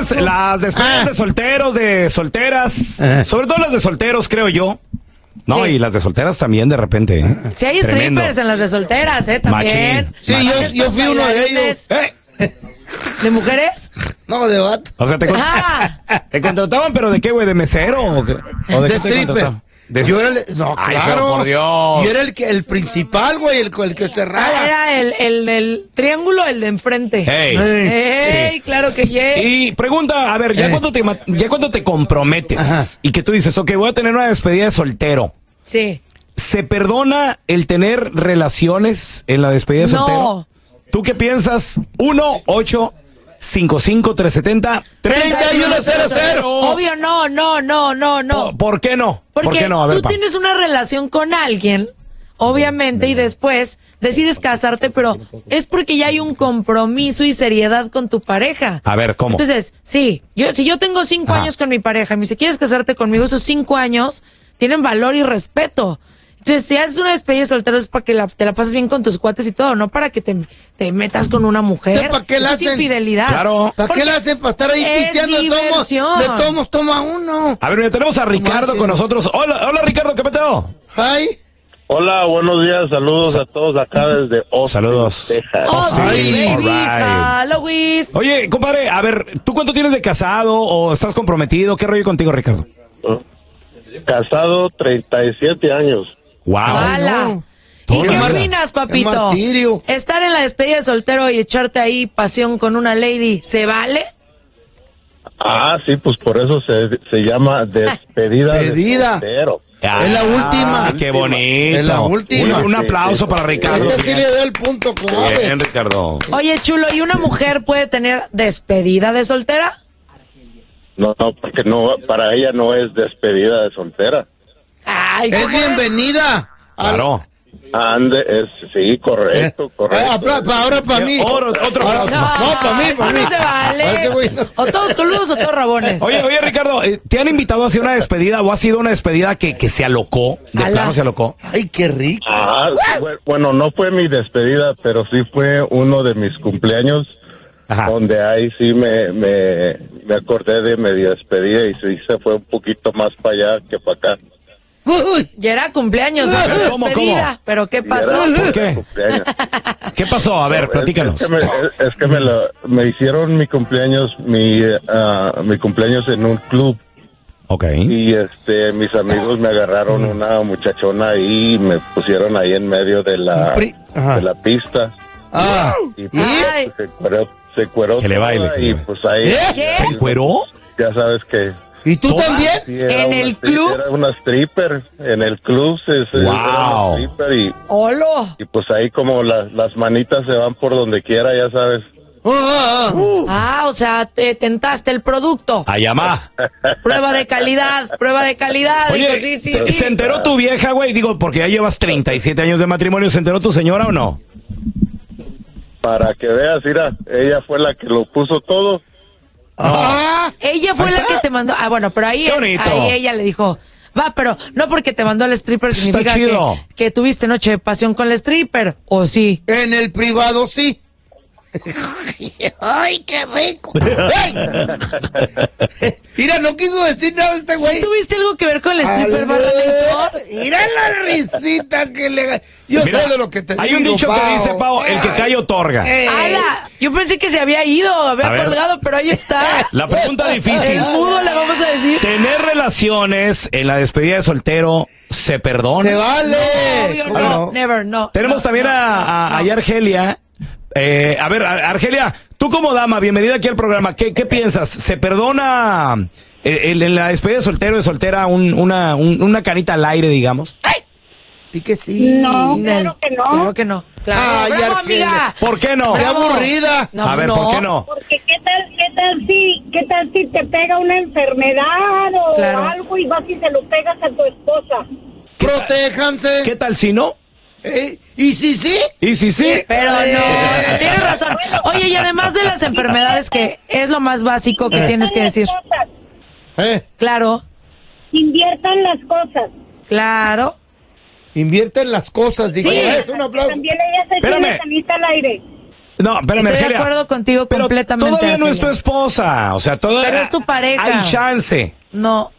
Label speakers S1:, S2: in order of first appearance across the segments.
S1: las despedidas de solteros, de solteras, sobre todo las de solteros, creo yo. No,
S2: Sí.
S1: y las de solteras también de repente.
S2: Si hay
S1: Tremendo.
S2: strippers en las de solteras, también.
S1: Machín.
S3: Sí, yo fui uno de ellos.
S2: ¿De mujeres?
S3: No, de vato.
S1: O sea, te contrataban, pero ¿de qué, güey? ¿De mesero? ¿O de
S3: De
S1: qué te
S3: stripper.
S1: contrataban?
S3: Yo era no,
S1: Ay,
S3: claro.
S1: pero por Dios.
S3: Yo era el principal, güey, el que cerraba.
S2: Era el triángulo, el de enfrente.
S1: Hey.
S2: Ey,
S1: Sí.
S2: claro que yes.
S1: Y pregunta, a ver, ya cuando te comprometes y que tú dices, ok, voy a tener una despedida de soltero,
S2: Sí.
S1: ¿se perdona el tener relaciones en la despedida de
S2: No.
S1: soltero? ¿Tú qué piensas? 1-855-370-3100.
S2: Obvio, no.
S1: ¿Por qué no?
S2: Porque
S1: ¿Por qué no? A ver,
S2: tú tienes una relación con alguien, obviamente, y después decides casarte, pero es porque ya hay un compromiso y seriedad con tu pareja.
S1: A ver, ¿cómo?
S2: Entonces, si yo tengo 5 años con mi pareja y me dice, ¿quieres casarte conmigo? Esos 5 años tienen valor y respeto. Entonces, si haces una despedida de solteros es para que te la pases bien con tus cuates y todo, no para que te metas con una mujer.
S3: ¿Para qué la
S2: Eso es
S3: hacen?
S2: infidelidad.
S1: Claro.
S3: ¿Para qué la hacen? Para estar ahí
S2: es
S3: pisteando de
S2: diversión.
S3: tomos, toma uno.
S1: A ver, mira, tenemos a Ricardo
S3: manches.
S1: con nosotros. Hola, Ricardo, ¿qué peteo?
S3: Ay.
S4: Hola, buenos días, saludos a todos acá desde Austin,
S1: Saludos.
S4: Texas.
S2: Oh,
S1: Austin,
S2: sí, baby,
S1: alright.
S2: Halloween.
S1: Oye, compadre, a ver, ¿tú cuánto tienes de casado o estás comprometido? ¿Qué rollo contigo, Ricardo?
S4: Casado 37 años.
S1: Wow.
S2: ¡Hala!
S3: no.
S2: ¿Y qué
S3: Mar-
S2: opinas,
S3: qué
S2: papito?
S3: martirio.
S2: Estar en la despedida de soltero y echarte ahí pasión con una lady, ¿se vale?
S4: Sí, pues por eso se llama despedida de
S3: Despedida.
S4: soltero.
S3: Es la última.
S1: Qué bonito.
S3: Es la última.
S1: Un aplauso para Ricardo.
S3: Este sí le da el punto clave.
S1: Bien, Ricardo.
S2: Oye, chulo, ¿y una mujer puede tener despedida de soltera?
S4: No, porque no, para ella no es despedida de soltera.
S2: Ay,
S3: Es
S2: ¿cómo es?
S3: bienvenida.
S1: Claro.
S4: Sí, correcto.
S3: Ahora para mí.
S1: Otro
S3: Ahora-
S1: aplauso.
S3: No, para mí,
S2: eso
S3: para mí.
S2: no se vale.
S3: Ese güey no.
S2: O todos coludos o todos rabones.
S1: Oye, Ricardo, ¿te han invitado a hacer una despedida o ha sido una despedida que se alocó? De
S2: Ala.
S1: plano se alocó.
S3: Ay, qué rico.
S4: Bueno, no fue mi despedida, pero sí fue uno de mis cumpleaños.
S1: Ajá.
S4: Donde ahí sí me acordé de mi despedida y sí se fue un poquito más para allá que para acá.
S3: Uy.
S2: Ya era cumpleaños,
S1: A ver,
S2: era
S1: ¿cómo?
S2: despedida. ¿Pero qué pasó?
S1: ¿Por qué?
S4: Cumpleaños.
S1: ¿Qué pasó? A ver, platícanos.
S4: Es que me hicieron mi cumpleaños en un club
S1: Ok.
S4: y mis amigos me agarraron una muchachona ahí y me pusieron ahí en medio de la pista
S3: Ah.
S4: y pues,
S2: Ay.
S4: se cueró
S1: Que le baile,
S4: toda
S1: que le
S4: y
S1: baile.
S4: pues ahí
S3: ¿Qué?
S2: ¿Qué?
S1: ¿Se encueró?
S4: ya sabes que
S3: ¿Y tú
S1: ¿Toda?
S3: también?
S4: sí, era
S2: ¿En
S4: una
S2: el club?
S4: Era una stripper en el club era
S1: Wow.
S4: una stripper
S2: ¡Holo!
S4: y pues ahí como las manitas se van por donde quiera, ya sabes.
S2: O sea, te tentaste el producto.
S1: Ayamá.
S2: Prueba de calidad.
S1: Oye,
S2: Dijo, sí.
S1: ¿se enteró tu vieja, güey? Digo, porque ya llevas 37 años de matrimonio. ¿Se enteró tu señora o no?
S4: Para que veas, mira, ella fue la que lo puso todo.
S2: Ella fue
S1: Ahí
S2: la
S1: está.
S2: que te mandó. Bueno, pero
S1: Qué bonito.
S2: ahí ella le dijo, va, pero no porque te mandó al stripper significa
S1: chido.
S2: que tuviste noche de pasión con el stripper, ¿o sí?
S3: En el privado sí. ¡Ay, qué rico! ¡Ay! Mira, no quiso decir nada este güey.
S2: ¿Sí tuviste algo que ver con el stripper, barra Víctor?
S3: Mira la risita que le... Yo
S1: Mira,
S3: sé de lo que te
S1: hay
S3: digo,
S1: un dicho que
S3: Pao.
S1: dice, Pao, el que cae otorga.
S2: ¡Hala! Yo pensé que se había ido,
S1: A
S2: había
S1: ver.
S2: colgado, pero ahí está.
S1: La pregunta difícil.
S2: El mudo le vamos a decir.
S1: ¿Tener relaciones en la despedida de soltero se perdona?
S3: ¡Se vale!
S2: Obvio,
S3: ¿Cómo
S2: no, never, no.
S1: Tenemos
S2: No,
S1: también
S2: no,
S1: a Argelia. A ver, Argelia, tú como dama, bienvenida aquí al programa. ¿Qué piensas? ¿Se perdona en la despedida de soltero de soltera una canita al aire, digamos?
S3: Y que sí.
S5: No, claro que no.
S2: Claro que no. Claro,
S3: Ay,
S2: bravo,
S3: Argelia.
S2: amiga.
S1: ¿Por qué no?
S3: ¡Qué
S2: Bravo.
S3: aburrida!
S2: No,
S1: A ver,
S2: no.
S1: ¿por qué no?
S5: Porque qué tal si te pega una enfermedad o
S2: Claro.
S5: algo y vas y se lo pegas a tu esposa?
S3: ¡Protéjanse!
S1: ¿Qué tal si no?
S3: ¿Y si sí?
S1: ¿Y si sí?
S2: Pero no, tienes razón. Oye, y además de las enfermedades, que es lo más básico que tienes que decir.
S5: Las cosas,
S2: Claro,
S5: inviertan las cosas.
S2: claro.
S3: Invierten las cosas, digo.
S2: Sí.
S3: Es un aplauso.
S5: También ella se echa
S1: Espérame.
S5: una canita al aire.
S1: No, espérame,
S2: Estoy
S1: Argelia.
S2: de acuerdo contigo
S1: Pero
S2: completamente.
S1: todavía no es tu
S2: Argelia.
S1: esposa. O sea, todavía.
S2: Pero es tu pareja.
S1: Hay chance.
S2: No,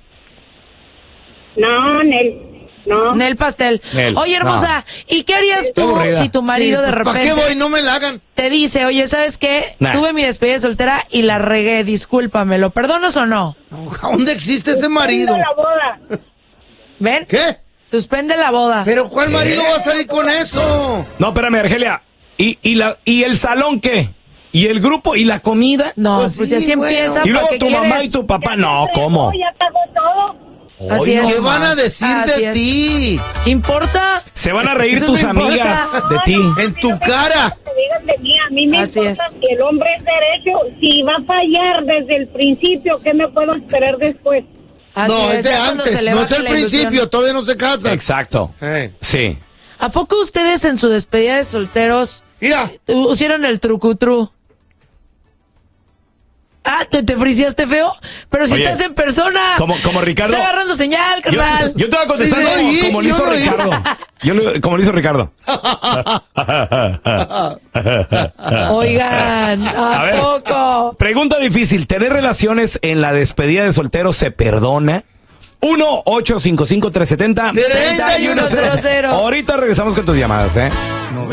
S5: No, Nel. No.
S2: Nel Pastel.
S1: Nel,
S2: Oye, hermosa, ¿y qué harías
S1: Qué
S2: tú
S1: aburrida.
S2: si tu marido de
S3: ¿Para
S2: repente
S3: qué voy? No me la hagan.
S2: te dice, oye, ¿sabes qué?
S1: Nah.
S2: Tuve mi despedida de soltera y la regué, discúlpame, ¿lo perdonas o no?
S3: No, ¿dónde existe ese marido?
S5: La boda.
S2: ¿Ven?
S3: ¿Qué?
S2: Suspende la boda.
S3: ¿Pero cuál marido va a salir con eso?
S1: No, espérame, Argelia. ¿Y el salón qué? ¿Y el grupo? ¿Y la comida?
S2: No,
S3: Pues
S2: pues
S3: sí,
S2: así
S3: bueno.
S2: empieza.
S1: Y luego
S2: ¿para qué
S1: tu mamá
S2: quieres?
S1: y tu papá.
S5: Ya
S1: No,
S5: se
S1: ¿cómo?
S5: entregó, Ya pagó todo.
S2: Así
S1: Hoy
S2: es.
S1: no
S3: ¿Qué van a
S1: más.
S3: decir
S2: Así
S3: de
S2: es.
S3: ti?
S2: ¿Importa?
S1: Se van a reír
S2: Eso
S1: tus
S2: no importa.
S1: amigas de ti.
S3: En tu cara.
S5: Que digan de mí, a mí me
S2: Así
S5: importa
S2: es.
S5: que el hombre es derecho. Si va a fallar desde el principio, ¿qué me puedo esperar después?
S2: Así
S3: No,
S2: es,
S3: ese
S2: ya cuando
S3: antes,
S2: se le
S3: no es
S2: baje
S3: el
S2: la ilusión.
S3: principio, todavía no se casan.
S1: Exacto. Sí.
S2: ¿A poco ustedes en su despedida de solteros
S3: Mira,
S2: hicieron el trucutru? Ah, ¿te friseaste feo? Pero si
S1: Oye,
S2: estás en persona.
S1: como Ricardo.
S2: Está agarrando señal, carnal.
S1: Yo te voy a contestar
S3: Yo no oí,
S1: como lo
S3: yo
S1: hizo
S3: no oí.
S1: Ricardo. Como lo hizo Ricardo.
S2: Oigan,
S1: A
S2: ¿a
S1: ver.
S2: poco?
S1: Pregunta difícil. ¿Tener relaciones en la despedida de soltero se perdona? 1-855-370-3100.
S2: Ahorita
S1: Ahorita regresamos con tus llamadas, ¿eh?